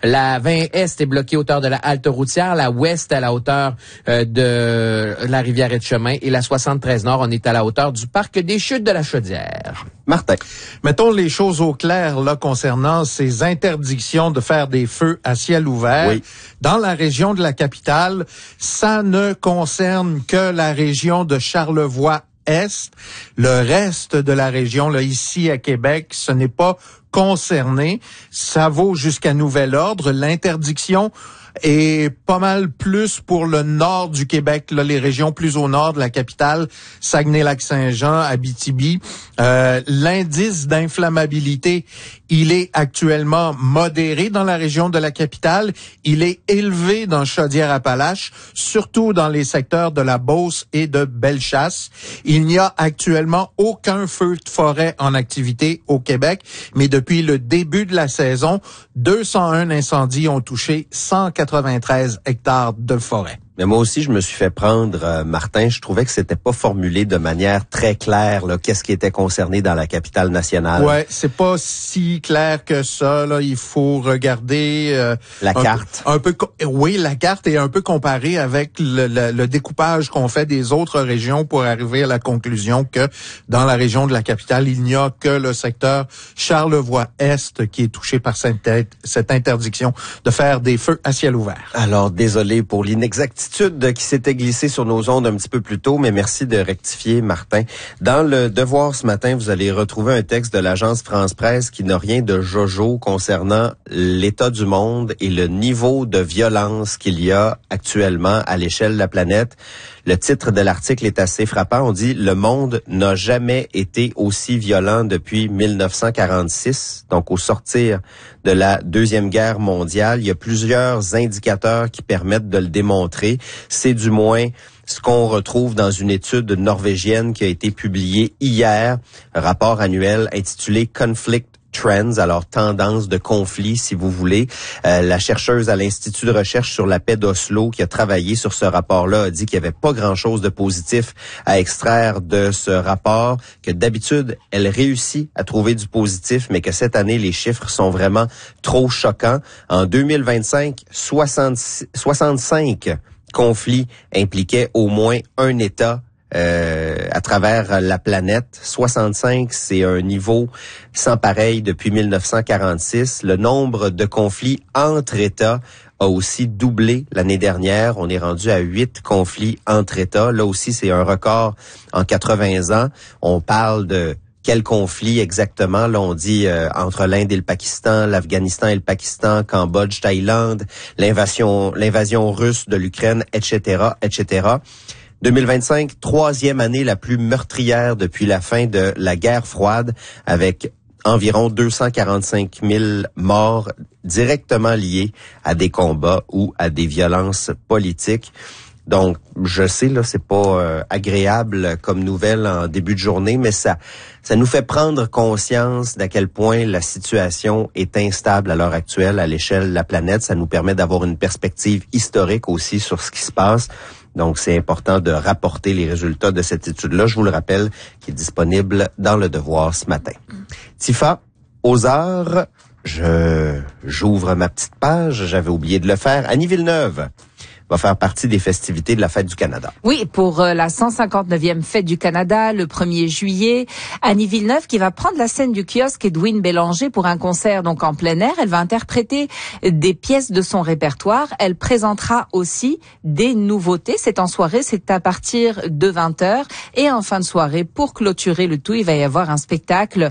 La 20 Est est bloquée à hauteur de la halte routière. La Ouest à la hauteur de la rivière Etchemin. Et la 73 Nord, on est à la hauteur du parc des Chutes de la Chaudière. Martin. Mettons les choses au clair là concernant ces interdictions de faire des feux à ciel ouvert. Oui. Dans la région de la capitale, ça ne concerne que la région de Charlevoix-Est. Le reste de la région, là, ici à Québec, ce n'est pas concerné. Ça vaut jusqu'à nouvel ordre. L'interdiction est pas mal plus pour le nord du Québec, là, les régions plus au nord de la capitale, Saguenay-Lac-Saint-Jean, Abitibi. L'indice d'inflammabilité, il est actuellement modéré dans la région de la capitale. Il est élevé dans Chaudière-Appalaches, surtout dans les secteurs de la Beauce et de Bellechasse. Il n'y a actuellement aucun feu de forêt en activité au Québec, mais depuis le début de la saison, 201 incendies ont touché 193 hectares de forêt. Mais moi aussi, je me suis fait prendre, Martin. Je trouvais que c'était pas formulé de manière très claire, là, qu'est-ce qui était concerné dans la capitale nationale. Ouais, c'est pas si clair que ça, là. Il faut regarder la carte. Oui, la carte est un peu comparée avec le découpage qu'on fait des autres régions pour arriver à la conclusion que dans la région de la capitale, il n'y a que le secteur Charlevoix-Est qui est touché par cette interdiction de faire des feux à ciel ouvert. Alors, désolé pour l'inexactitude qui s'était glissée sur nos ondes un petit peu plus tôt, mais merci de rectifier, Martin. Dans le Devoir ce matin, vous allez retrouver un texte de l'agence France-Presse qui n'a rien de jojo concernant l'état du monde et le niveau de violence qu'il y a actuellement à l'échelle de la planète. Le titre de l'article est assez frappant. On dit « Le monde n'a jamais été aussi violent depuis 1946 ». Donc, au sortir de la Deuxième Guerre mondiale, il y a plusieurs indicateurs qui permettent de le démontrer. C'est du moins ce qu'on retrouve dans une étude norvégienne qui a été publiée hier, un rapport annuel intitulé « Conflict Trends », alors tendance de conflit, si vous voulez. La chercheuse à l'Institut de recherche sur la paix d'Oslo qui a travaillé sur ce rapport-là a dit qu'il n'y avait pas grand-chose de positif à extraire de ce rapport, que d'habitude, elle réussit à trouver du positif, mais que cette année, les chiffres sont vraiment trop choquants. En 2025, 65 conflits impliquaient au moins un État à travers la planète. 65, c'est un niveau sans pareil depuis 1946. Le nombre de conflits entre États a aussi doublé l'année dernière. On est rendu à 8 conflits entre États. Là aussi, c'est un record en 80 ans. On parle de quel conflit exactement? Là, on dit entre l'Inde et le Pakistan, l'Afghanistan et le Pakistan, Cambodge, Thaïlande, l'invasion russe de l'Ukraine, etc., etc. 2025, troisième année la plus meurtrière depuis la fin de la guerre froide, avec environ 245 000 morts directement liés à des combats ou à des violences politiques. Donc, je sais, là, c'est pas agréable comme nouvelle en début de journée, mais ça nous fait prendre conscience d'à quel point la situation est instable à l'heure actuelle à l'échelle de la planète. Ça nous permet d'avoir une perspective historique aussi sur ce qui se passe. Donc, c'est important de rapporter les résultats de cette étude-là. Je vous le rappelle, qui est disponible dans Le Devoir ce matin. Tifa, aux heures, j'ouvre ma petite page. J'avais oublié de le faire. Annie Villeneuve va faire partie des festivités de la Fête du Canada. Oui, pour la 159e Fête du Canada, le 1er juillet. Annie Villeneuve qui va prendre la scène du kiosque Edwin Bélanger pour un concert donc en plein air. Elle va interpréter des pièces de son répertoire. Elle présentera aussi des nouveautés. C'est en soirée, c'est à partir de 20h. Et en fin de soirée, pour clôturer le tout, il va y avoir un spectacle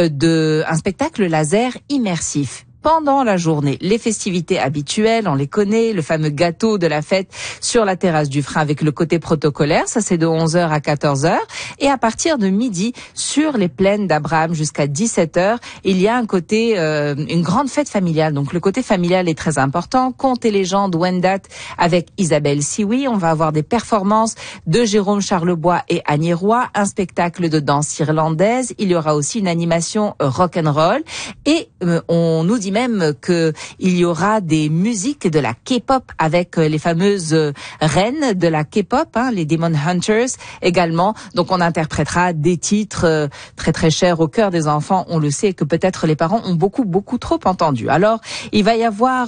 laser immersif. Pendant la journée, les festivités habituelles, on les connaît, le fameux gâteau de la fête sur la terrasse du Frein avec le côté protocolaire, ça c'est de 11h à 14h. Et à partir de midi, sur les plaines d'Abraham jusqu'à 17h, il y a un côté, une grande fête familiale. Donc le côté familial est très important. Contes et légendes Wendat avec Isabelle Sioui. On va avoir des performances de Jérôme Charlebois et Annie Roy, un spectacle de danse irlandaise. Il y aura aussi une animation rock'n'roll. Et on nous dit même que il y aura des musiques de la K-pop avec les fameuses reines de la K-pop, les Demon Hunters également. Donc on interprétera des titres très très chers au cœur des enfants. On le sait que peut-être les parents ont beaucoup trop entendu. Alors il va y avoir